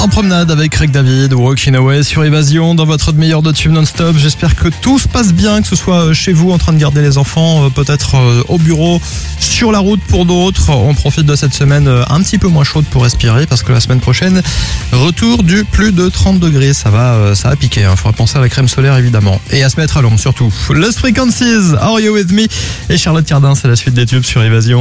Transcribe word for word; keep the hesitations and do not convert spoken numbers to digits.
En promenade avec Craig David, Walking Away sur Évasion dans votre demi-heure de tube non-stop. J'espère que tout se passe bien, que ce soit chez vous en train de garder les enfants, peut-être au bureau, sur la route pour d'autres. On profite de cette semaine un petit peu moins chaude pour respirer parce que la semaine prochaine, retour du plus de trente degrés. Ça va, ça va piquer. Il faudra penser à la crème solaire évidemment et à se mettre à l'ombre surtout. Lost Frequencies, Are You With Me et Charlotte Cardin, c'est la suite des tubes sur Évasion.